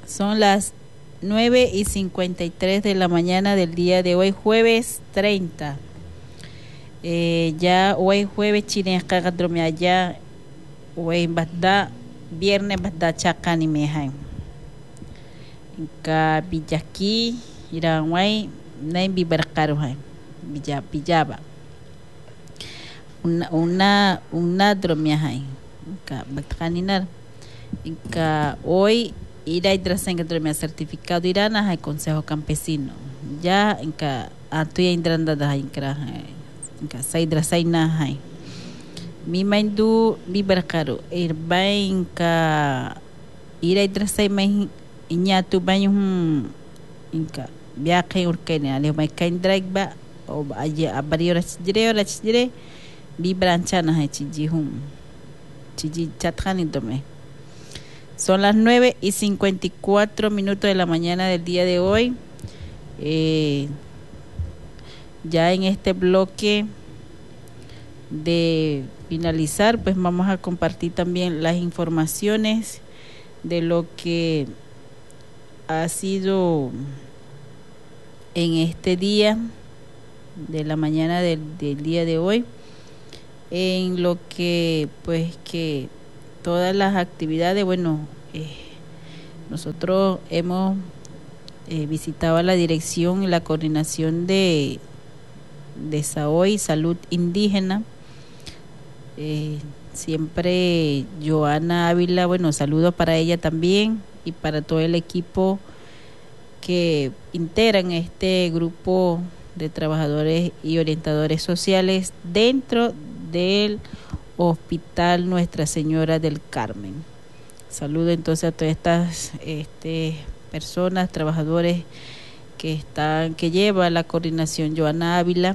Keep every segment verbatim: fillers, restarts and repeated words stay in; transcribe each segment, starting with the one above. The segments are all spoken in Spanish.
Son las nueve y cincuenta y tres de la mañana del día de hoy, jueves treinta. Eh, ya hoy jueves chile cagadrome allá, hoy basta viernes basta chacani mejan. Inka bijaki irawai nain biberkaruhan bija bijaba. Una una una dromiahay. Inka batkaninar. Inka hoy ira idrasen dromia certificado irana hay consejo campesino. Ya inka atuya indranda da inkra inka saidra saina hay. Mi maindu biberkaru irbai inka ira idrasai mai inyatu banyu inka biaqay urkene ale mai kain dragba o aja abari ora chidire ora chidire bi branchana hay chiji hum chiji chatkani tome. Son las nueve y cincuenta y cuatro minutos de la mañana del día de hoy. Eh, ya en este bloque de finalizar, pues vamos a compartir también las informaciones de lo que ha sido en este día de la mañana del, del día de hoy, en lo que pues que todas las actividades, bueno, eh, nosotros hemos eh, visitado la dirección y la coordinación de de SAOI, Salud Indígena. Eh, siempre Joana Ávila, bueno, saludos para ella también y para todo el equipo que integran este grupo de trabajadores y orientadores sociales dentro del Hospital Nuestra Señora del Carmen. Saludo entonces a todas estas este, personas, trabajadores que están, que lleva la coordinación Joana Ávila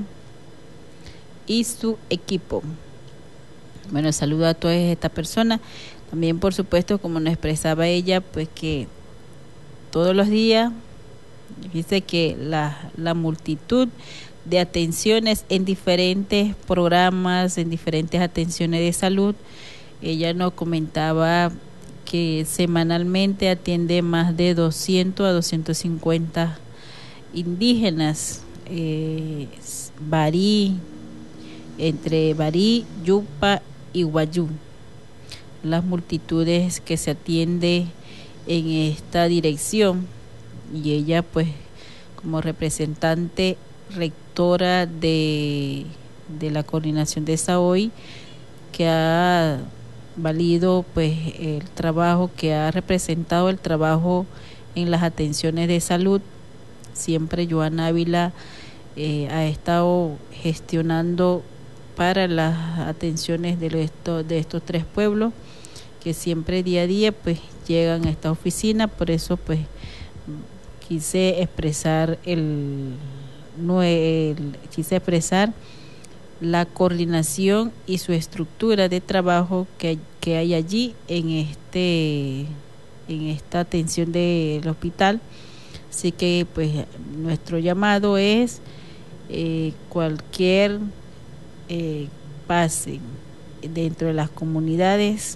y su equipo. Bueno, saludo a todas estas personas. También, por supuesto, como nos expresaba ella, pues que todos los días dice que la, la multitud de atenciones en diferentes programas, en diferentes atenciones de salud. Ella nos comentaba que semanalmente atiende más de doscientos a doscientos cincuenta indígenas, eh, Barí, entre Barí, Yupa y Guayú. Las multitudes que se atiende en esta dirección, y ella pues como representante rectora de, de la coordinación de SAOI, que ha valido pues el trabajo, que ha representado el trabajo en las atenciones de salud. Siempre Joana Ávila eh, ha estado gestionando para las atenciones de estos, de estos tres pueblos, que siempre día a día pues llegan a esta oficina. Por eso pues quise expresar el, no, el quise expresar la coordinación y su estructura de trabajo que, que hay allí en este en esta atención del hospital. Así que pues nuestro llamado es eh, cualquier eh, pase dentro de las comunidades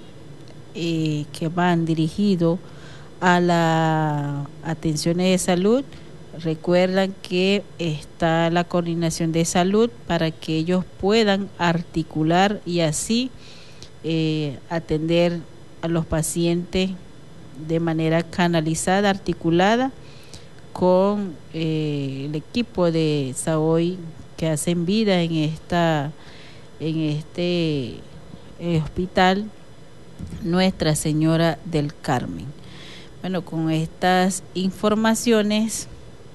eh, que van dirigidos a la atenciones de salud. Recuerdan que está la coordinación de salud para que ellos puedan articular y así eh, atender a los pacientes de manera canalizada, articulada con eh, el equipo de SAOI que hacen vida en esta en este eh, hospital Nuestra Señora del Carmen. Bueno, con estas informaciones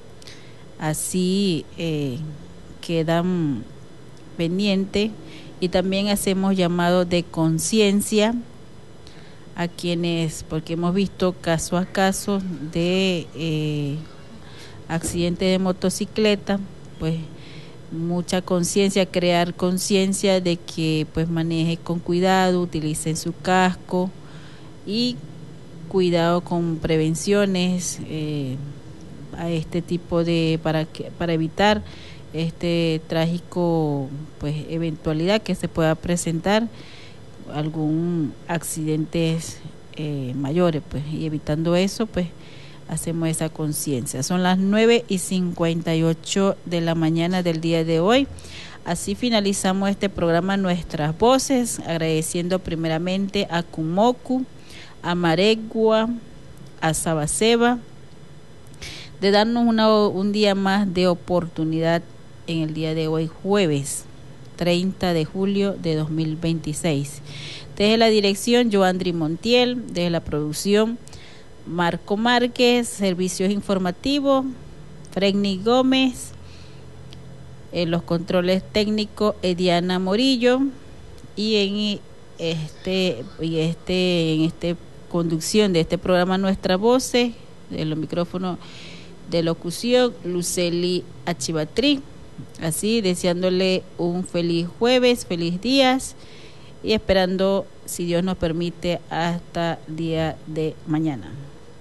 así eh, quedan pendientes, y también hacemos llamado de conciencia a quienes, porque hemos visto caso a caso de eh, accidente de motocicleta, pues mucha conciencia, crear conciencia de que pues maneje con cuidado, utilice su casco y cuidado con prevenciones eh, a este tipo de para que para evitar este trágico pues eventualidad que se pueda presentar, algún accidente eh, mayores, pues, y evitando eso, pues, hacemos esa conciencia. Son las nueve y cincuenta y ocho de la mañana del día de hoy. Así finalizamos este programa Nuestras Voces, agradeciendo primeramente a Kumoku, a Maregua, a Sabaseba, de darnos una, un día más de oportunidad en el día de hoy, jueves treinta de julio de dos mil veintiséis. Desde la dirección, Joandri Montiel, desde la producción, Marco Márquez, servicios informativos, Fredny Gómez, en los controles técnicos, Ediana Morillo, y en este y este en este conducción de este programa Nuestras Voces, de los micrófonos de locución, Luceli Achibatrí. Así, deseándole un feliz jueves, feliz días, y esperando, si Dios nos permite, hasta el día de mañana.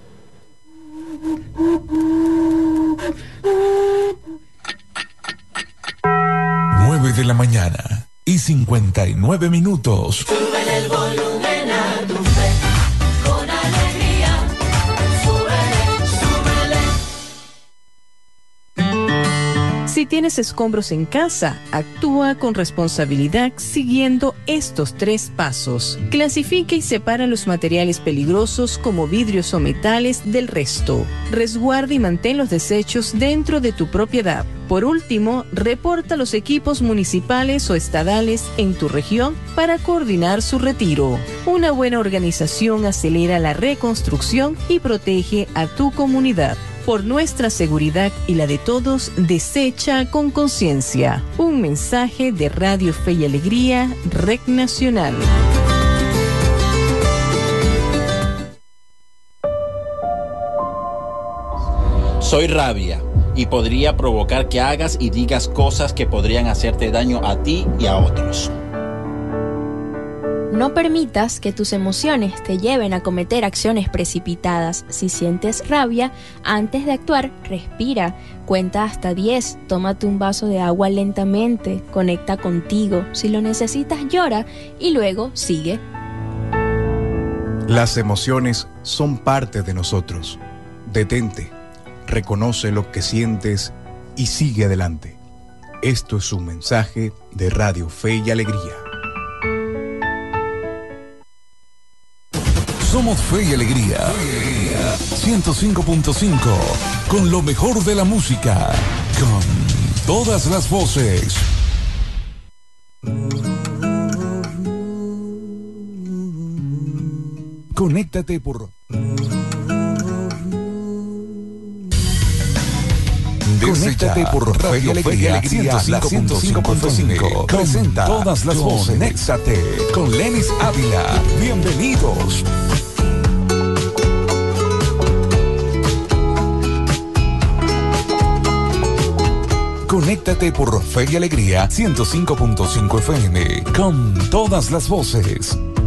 nueve de la mañana y cincuenta y nueve minutos. Sube el volumen a tu fe, con alegría. Súbele, súbele. Si tienes escombros en casa, actúa con responsabilidad siguiendo estos tres pasos. Clasifica y separa los materiales peligrosos como vidrios o metales del resto. Resguarda y mantén los desechos dentro de tu propiedad. Por último, reporta los equipos municipales o estadales en tu región para coordinar su retiro. Una buena organización acelera la reconstrucción y protege a tu comunidad. Por nuestra seguridad y la de todos, desecha con conciencia. Un mensaje de Radio Fe y Alegría, Red Nacional. Soy rabia y podría provocar que hagas y digas cosas que podrían hacerte daño a ti y a otros. No permitas que tus emociones te lleven a cometer acciones precipitadas. Si sientes rabia, antes de actuar, respira, cuenta hasta diez, tómate un vaso de agua lentamente, conecta contigo. Si lo necesitas, llora y luego sigue. Las emociones son parte de nosotros. Detente, reconoce lo que sientes y sigue adelante. Esto es un mensaje de Radio Fe y Alegría. Somos Fe y Alegría. ciento cinco punto cinco. Con lo mejor de la música. Con todas las voces. Conéctate por... Conéctate por Radio Fe y Alegría ciento cinco punto cinco. Presenta todas las voces. Conéctate con Lenis Ávila. Bienvenidos. Conéctate por Fe y Alegría ciento cinco punto cinco F M con todas las voces.